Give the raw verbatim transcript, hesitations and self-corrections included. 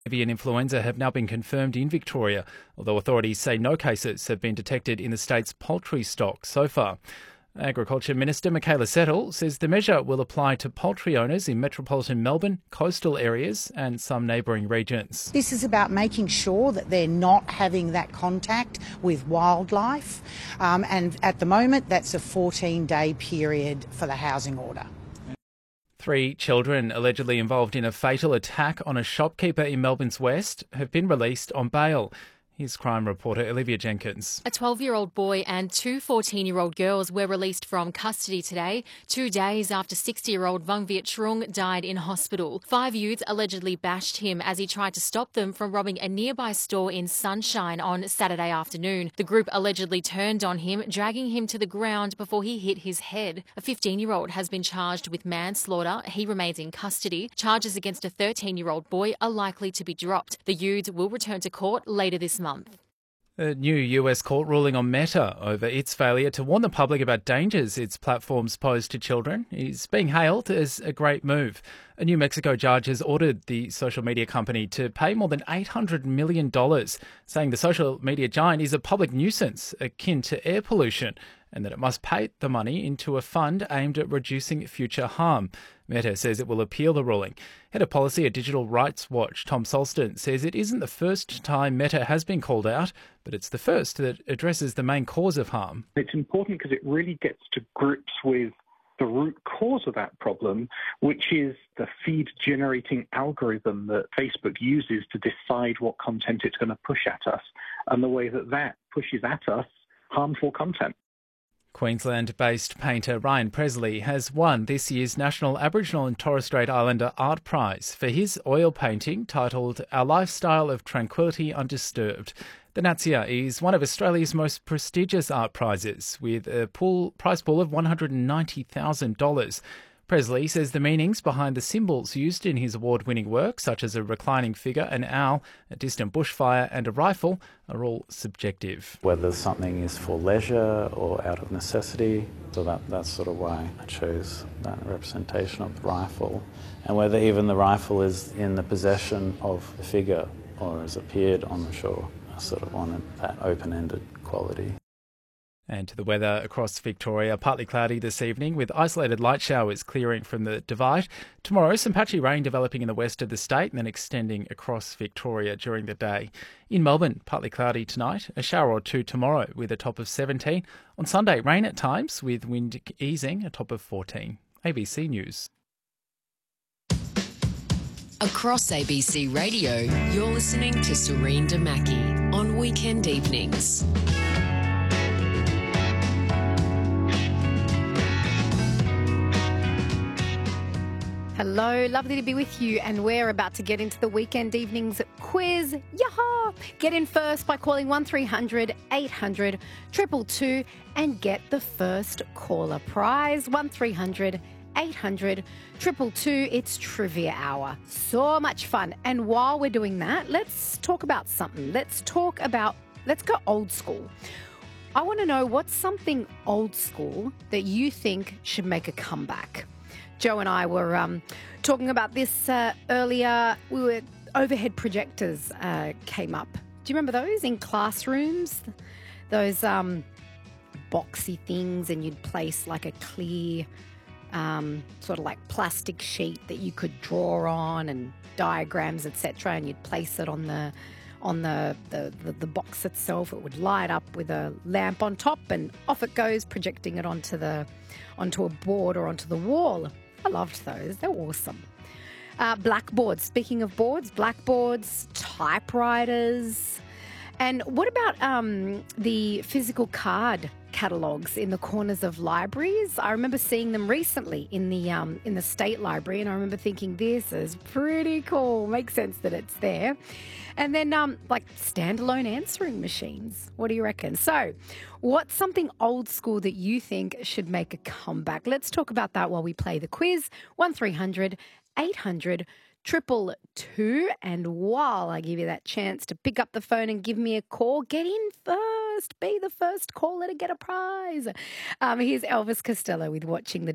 Avian influenza have now been confirmed in Victoria, although authorities say no cases have been detected in the state's poultry stock so far. Agriculture Minister Michaela Settle says the measure will apply to poultry owners in metropolitan Melbourne, coastal areas and some neighbouring regions. This is about making sure that they're not having that contact with wildlife, um, and at the moment that's a fourteen-day period for the housing order. Three children allegedly involved in a fatal attack on a shopkeeper in Melbourne's West have been released on bail. Here's crime reporter Olivia Jenkins. A twelve-year-old boy and two fourteen-year-old girls were released from custody today, two days after sixty-year-old Vung Viet Trung died in hospital. Five youths allegedly bashed him as he tried to stop them from robbing a nearby store in Sunshine on Saturday afternoon. The group allegedly turned on him, dragging him to the ground before he hit his head. A fifteen-year-old has been charged with manslaughter. He remains in custody. Charges against a thirteen-year-old boy are likely to be dropped. The youths will return to court later this month. A new U S court ruling on Meta over its failure to warn the public about dangers its platforms pose to children is being hailed as a great move. A New Mexico judge has ordered the social media company to pay more than eight hundred million dollars, saying the social media giant is a public nuisance akin to air pollution and that it must pay the money into a fund aimed at reducing future harm. Meta says it will appeal the ruling. Head of policy at Digital Rights Watch, Tom Solston, says it isn't the first time Meta has been called out, but it's the first that addresses the main cause of harm. It's important because it really gets to grips with the root cause of that problem, which is the feed-generating algorithm that Facebook uses to decide what content it's going to push at us, and the way that that pushes at us harmful content. Queensland-based painter Ryan Presley has won this year's National Aboriginal and Torres Strait Islander Art Prize for his oil painting titled Our Lifestyle of Tranquility Undisturbed. The Natsia is one of Australia's most prestigious art prizes, with a pool, prize pool of one hundred ninety thousand dollars. Presley says the meanings behind the symbols used in his award-winning work, such as a reclining figure, an owl, a distant bushfire and a rifle, are all subjective. Whether something is for leisure or out of necessity, so that, that's sort of why I chose that representation of the rifle. And whether even the rifle is in the possession of the figure or has appeared on the shore. I sort of wanted that open-ended quality. And to the weather across Victoria, partly cloudy this evening with isolated light showers clearing from the Divide. Tomorrow, some patchy rain developing in the west of the state and then extending across Victoria during the day. In Melbourne, partly cloudy tonight, a shower or two tomorrow with a top of seventeen. On Sunday, rain at times with wind easing, a top of fourteen. A B C News. Across A B C Radio, you're listening to Serene Damaki on weekend evenings. Hello, lovely to be with you, and we're about to get into the weekend evenings quiz. Yaha! Get in first by calling one three hundred eight hundred two two two and get the first caller prize. one three hundred eight hundred two two two. It's trivia hour. So much fun. And while we're doing that, let's talk about something. Let's talk about, let's go old school. I want to know what's something old school that you think should make a comeback. Joe and I were um, talking about this uh, earlier. We were overhead projectors uh, came up. Do you remember those in classrooms? Those um, boxy things, and you'd place like a clear um, sort of like plastic sheet that you could draw on and diagrams, et cetera. And you'd place it on the on the, the, the, the box itself. It would light up with a lamp on top, and off it goes, projecting it onto the onto a board or onto the wall. I loved those. They're awesome. Uh, blackboards. Speaking of boards, blackboards, typewriters. And what about um, the physical card catalogues in the corners of libraries? I remember seeing them recently in the um, in the State Library, and I remember thinking, this is pretty cool. Makes sense that it's there. And then um, like standalone answering machines. What do you reckon? So what's something old school that you think should make a comeback? Let's talk about that while we play the quiz. one three hundred eight hundred two two two. And while I give you that chance to pick up the phone and give me a call, get in first. Be the first caller to get a prize. Um, here's Elvis Costello with Watching the